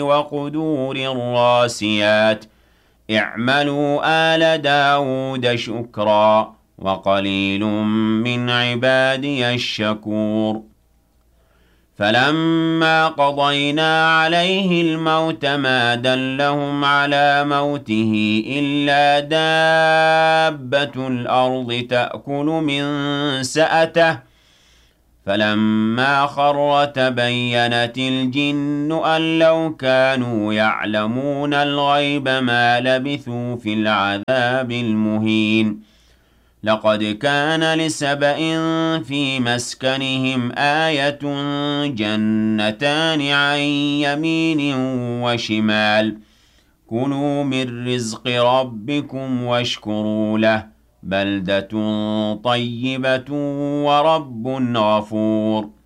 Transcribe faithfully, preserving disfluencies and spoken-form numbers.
وقدور الراسيات اعملوا آل داود شكرا وقليل من عبادي الشكور فلما قضينا عليه الموت ما دلهم على موته إلا دابة الأرض تأكل من سأته فلما خر تبينت الجن أن لو كانوا يعلمون الغيب ما لبثوا في العذاب المهين لقد كان لسبإ في مسكنهم آية جنتان عن يمين وشمال كلوا من رزق ربكم واشكروا له بلدة طيبة ورب غفور